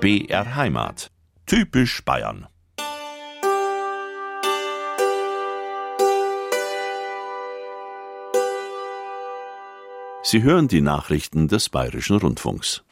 BR Heimat. Typisch Bayern. Sie hören die Nachrichten des Bayerischen Rundfunks.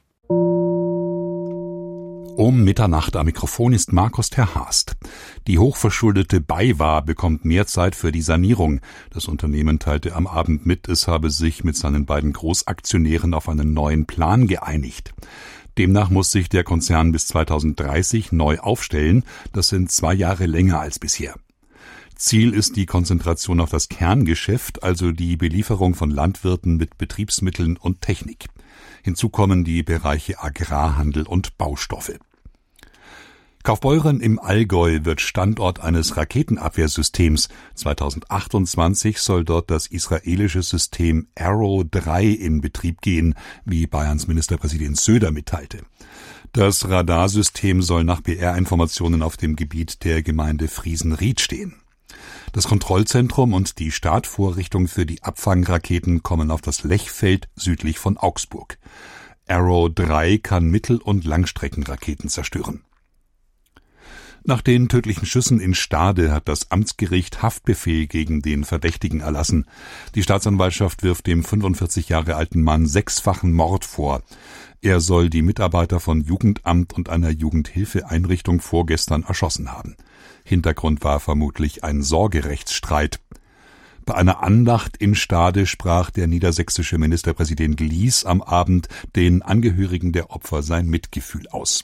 Um Mitternacht am Mikrofon ist Markus Terhast. Die hochverschuldete BayWa bekommt mehr Zeit für die Sanierung. Das Unternehmen teilte am Abend mit, es habe sich mit seinen beiden Großaktionären auf einen neuen Plan geeinigt. Demnach muss sich der Konzern bis 2030 neu aufstellen. Das sind 2 Jahre länger als bisher. Ziel ist die Konzentration auf das Kerngeschäft, also die Belieferung von Landwirten mit Betriebsmitteln und Technik. Hinzu kommen die Bereiche Agrarhandel und Baustoffe. Kaufbeuren im Allgäu wird Standort eines Raketenabwehrsystems. 2028 soll dort das israelische System Arrow 3 in Betrieb gehen, wie Bayerns Ministerpräsident Söder mitteilte. Das Radarsystem soll nach BR-Informationen auf dem Gebiet der Gemeinde Friesenried stehen. Das Kontrollzentrum und die Startvorrichtung für die Abfangraketen kommen auf das Lechfeld südlich von Augsburg. Arrow 3 kann Mittel- und Langstreckenraketen zerstören. Nach den tödlichen Schüssen in Stade hat das Amtsgericht Haftbefehl gegen den Verdächtigen erlassen. Die Staatsanwaltschaft wirft dem 45 Jahre alten Mann 6-fachen Mord vor. Er soll die Mitarbeiter von Jugendamt und einer Jugendhilfeeinrichtung vorgestern erschossen haben. Hintergrund war vermutlich ein Sorgerechtsstreit. Bei einer Andacht in Stade sprach der niedersächsische Ministerpräsident Lies am Abend den Angehörigen der Opfer sein Mitgefühl aus.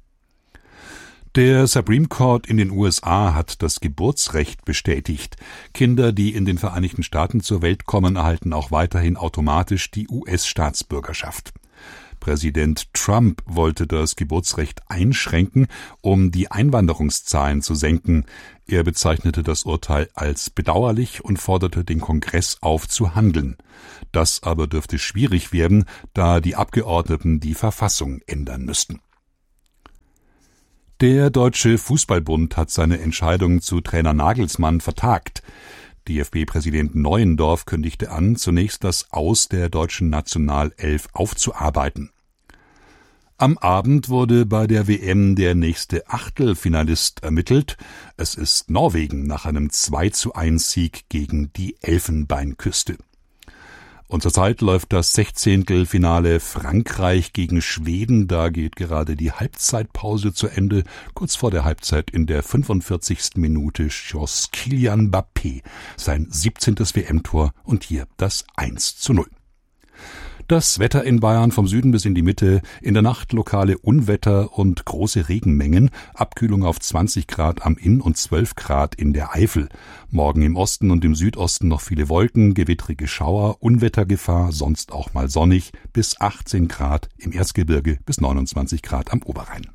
Der Supreme Court in den USA hat das Geburtsrecht bestätigt. Kinder, die in den Vereinigten Staaten zur Welt kommen, erhalten auch weiterhin automatisch die US-Staatsbürgerschaft. Präsident Trump wollte das Geburtsrecht einschränken, um die Einwanderungszahlen zu senken. Er bezeichnete das Urteil als bedauerlich und forderte den Kongress auf, zu handeln. Das aber dürfte schwierig werden, da die Abgeordneten die Verfassung ändern müssten. Der Deutsche Fußballbund hat seine Entscheidung zu Trainer Nagelsmann vertagt. DFB-Präsident Neuendorf kündigte an, zunächst das Aus der deutschen Nationalelf aufzuarbeiten. Am Abend wurde bei der WM der nächste Achtelfinalist ermittelt. Es ist Norwegen nach einem 2:1-Sieg gegen die Elfenbeinküste. Und zurzeit läuft das 16. Finale Frankreich gegen Schweden. Da geht gerade die Halbzeitpause zu Ende. Kurz vor der Halbzeit in der 45. Minute schoss Kylian Mbappé sein 17. WM-Tor und hier das 1:0. Das Wetter in Bayern vom Süden bis in die Mitte, in der Nacht lokale Unwetter und große Regenmengen, Abkühlung auf 20 Grad am Inn und 12 Grad in der Eifel. Morgen im Osten und im Südosten noch viele Wolken, gewittrige Schauer, Unwettergefahr, sonst auch mal sonnig, bis 18 Grad im Erzgebirge bis 29 Grad am Oberrhein.